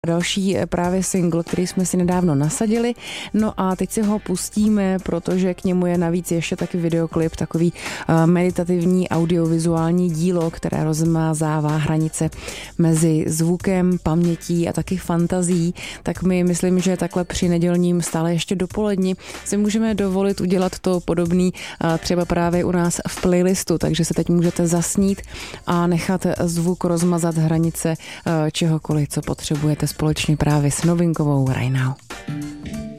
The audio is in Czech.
Další právě single, který jsme si nedávno nasadili. No a teď si ho pustíme, protože k němu je navíc ještě taky videoklip, takový meditativní audiovizuální dílo, které rozmazává hranice mezi zvukem, pamětí a taky fantazí. Tak my myslím, že takhle při nedělním stále ještě dopoledni si můžeme dovolit udělat to podobný třeba právě u nás v playlistu, takže se teď můžete zasnít a nechat zvuk rozmazat hranice čehokoliv, co potřebujete společně právě s novinkovou Right Now.